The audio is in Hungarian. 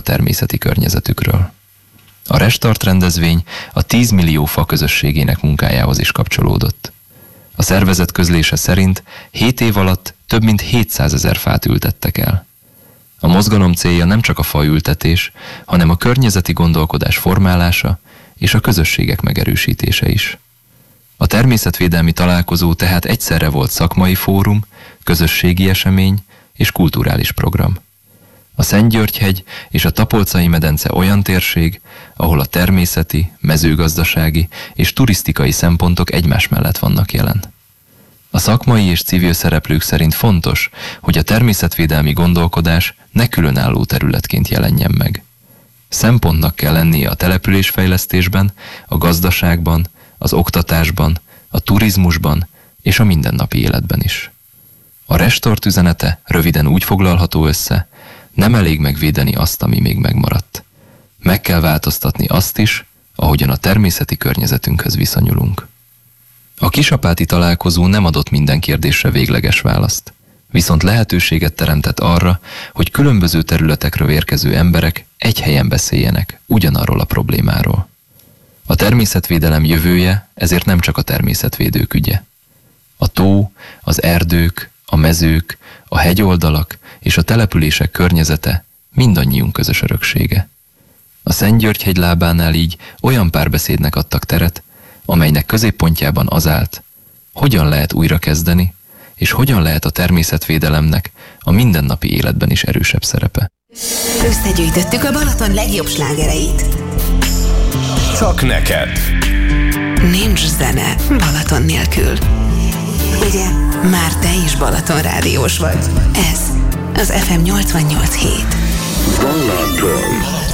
természeti környezetükről. A Restart rendezvény a 10 millió fa közösségének munkájához is kapcsolódott. A szervezet közlése szerint 7 év alatt több mint 700 000 fát ültettek el. A mozgalom célja nem csak a faültetés, hanem a környezeti gondolkodás formálása és a közösségek megerősítése is. A természetvédelmi találkozó tehát egyszerre volt szakmai fórum, közösségi esemény és kulturális program. A Szentgyörgy-hegy és a Tapolcai-medence olyan térség, ahol a természeti, mezőgazdasági és turisztikai szempontok egymás mellett vannak jelen. A szakmai és civil szereplők szerint fontos, hogy a természetvédelmi gondolkodás ne különálló területként jelenjen meg. Szempontnak kell lennie a településfejlesztésben, a gazdaságban, az oktatásban, a turizmusban és a mindennapi életben is. A Restart üzenete röviden úgy foglalható össze: nem elég megvédeni azt, ami még megmaradt. Meg kell változtatni azt is, ahogyan a természeti környezetünkhöz viszonyulunk. A kisapáti találkozó nem adott minden kérdésre végleges választ, viszont lehetőséget teremtett arra, hogy különböző területekről érkező emberek egy helyen beszéljenek ugyanarról a problémáról. A természetvédelem jövője ezért nem csak a természetvédők ügye. A tó, az erdők, a mezők, a hegyoldalak és a települések környezete mindannyiunk közös öröksége. A Szentgyörgy-hegy lábánál így olyan párbeszédnek adtak teret, amelynek középpontjában az állt, hogyan lehet újrakezdeni, és hogyan lehet a természetvédelemnek a mindennapi életben is erősebb szerepe. Összegyűjtöttük a Balaton legjobb slágereit. Csak neked. Nincs zene Balaton nélkül. Ugye? Már te is Balaton rádiós vagy. Ez az FM 88.7. Balaton.